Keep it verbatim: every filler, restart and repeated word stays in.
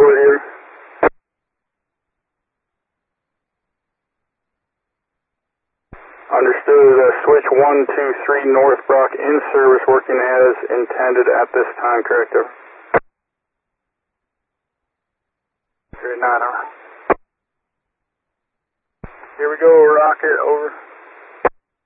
report here. Understood. Uh, switch one two three North Brock in service, working as intended at this time, correct? Over. Good night, over. Here we go, rocket, over.